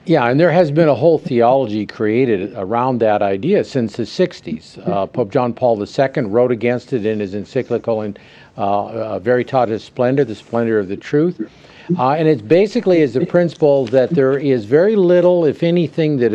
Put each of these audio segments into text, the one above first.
Yeah, and there has been a whole theology created around that idea since the 60s. Pope John Paul II wrote against it in his encyclical in Veritatis Splendor, the splendor of the truth. And it's basically is the principle that there is very little, if anything, that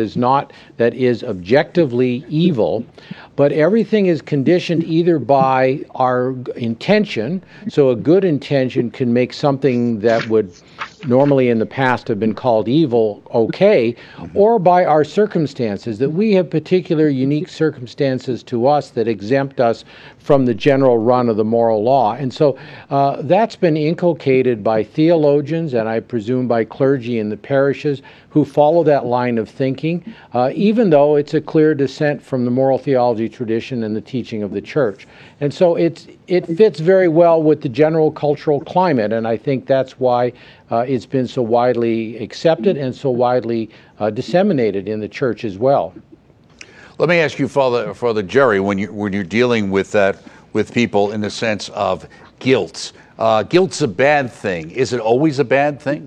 is objectively evil, but everything is conditioned either by our intention. So a good intention can make something that would normally in the past have been called evil okay, or by our circumstances, that we have particular unique circumstances to us that exempt us from the general run of the moral law. And so that's been inculcated by theologians and I presume by clergy in the parishes who follow that line of thinking, even though it's a clear dissent from the moral theology tradition and the teaching of the church. And so it fits very well with the general cultural climate, and I think that's why it's been so widely accepted and so widely disseminated in the church as well. Let me ask you, Father Jerry, when you're dealing with that with people in the sense of guilt. Guilt's a bad thing. Is it always a bad thing?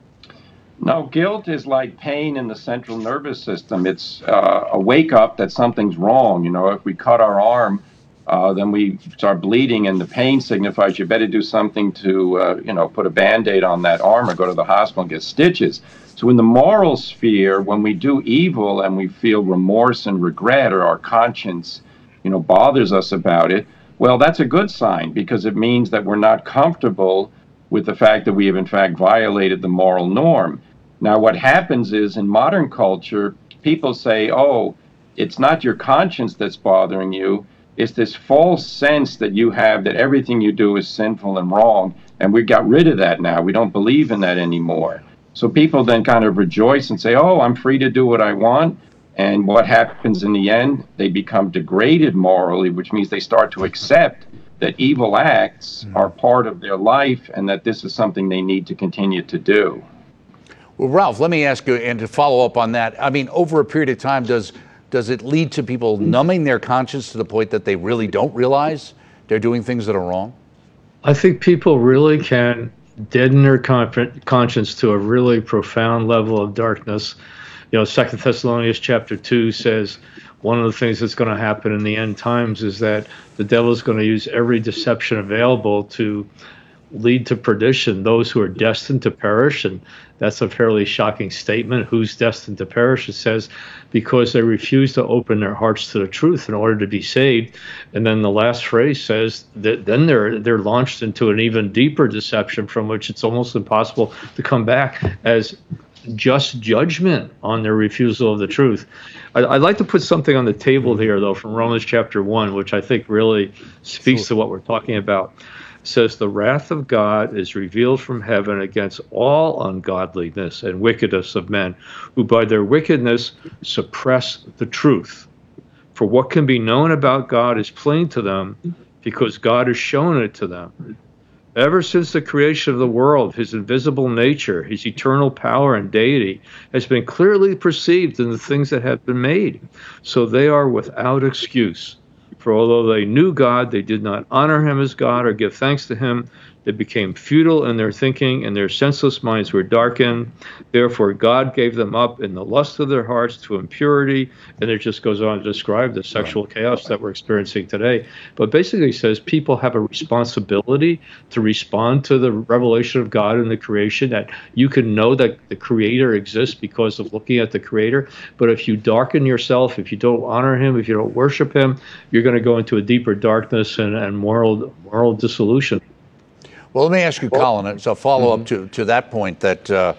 No, guilt is like pain in the central nervous system. It's a wake up that something's wrong. You know, if we cut our arm, then we start bleeding, and the pain signifies you better do something to, put a Band-Aid on that arm or go to the hospital and get stitches. So in the moral sphere, when we do evil and we feel remorse and regret, or our conscience, bothers us about it, well, that's a good sign, because it means that we're not comfortable with the fact that we have in fact violated the moral norm. Now, what happens is in modern culture, people say, oh, it's not your conscience that's bothering you. It's this false sense that you have that everything you do is sinful and wrong. And we got rid of that now. We don't believe in that anymore. So people then kind of rejoice and say, oh, I'm free to do what I want. And what happens in the end? They become degraded morally, which means they start to accept that evil acts are part of their life and that this is something they need to continue to do. Well, Ralph, let me ask you, and to follow up on that, I mean, over a period of time, does it lead to people numbing their conscience to the point that they really don't realize they're doing things that are wrong? I think people really can deaden their conscience to a really profound level of darkness. 2 Thessalonians chapter 2 says one of the things that's going to happen in the end times is that the devil is going to use every deception available to lead to perdition, those who are destined to perish. And that's a fairly shocking statement. Who's destined to perish? It says, because they refuse to open their hearts to the truth in order to be saved. And then the last phrase says that then they're launched into an even deeper deception from which it's almost impossible to come back, as just judgment on their refusal of the truth. I'd like to put something on the table here, though, from Romans chapter 1, which I think really speaks to what we're talking about. It says, the wrath of God is revealed from heaven against all ungodliness and wickedness of men, who by their wickedness suppress the truth. For what can be known about God is plain to them, because God has shown it to them. Ever since the creation of the world, his invisible nature, his eternal power and deity has been clearly perceived in the things that have been made. So they are without excuse. For although they knew God, they did not honor him as God or give thanks to him. They became futile in their thinking, and their senseless minds were darkened. Therefore, God gave them up in the lust of their hearts to impurity. And it just goes on to describe the sexual chaos that we're experiencing today. But basically says people have a responsibility to respond to the revelation of God in the creation, that you can know that the Creator exists because of looking at the Creator. But if you darken yourself, if you don't honor him, if you don't worship him, you're going to go into a deeper darkness and moral dissolution. Well, let me ask you, Colin, as a follow-up to that point that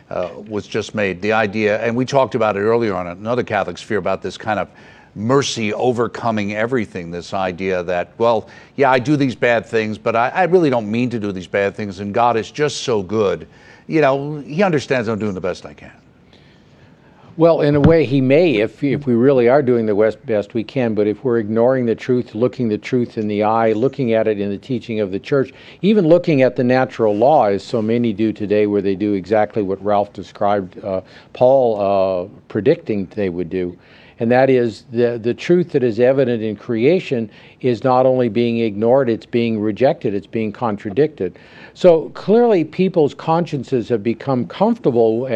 was just made, the idea, and we talked about it earlier on another Catholic sphere, about this kind of mercy overcoming everything, this idea that, well, yeah, I do these bad things, but I really don't mean to do these bad things, and God is just so good. He understands I'm doing the best I can. Well, in a way, he may, if we really are doing the best we can, but if we're ignoring the truth, looking the truth in the eye, looking at it in the teaching of the church, even looking at the natural law, as so many do today, where they do exactly what Ralph described Paul predicting they would do. And that is the truth that is evident in creation is not only being ignored, it's being rejected, it's being contradicted. So clearly people's consciences have become comfortable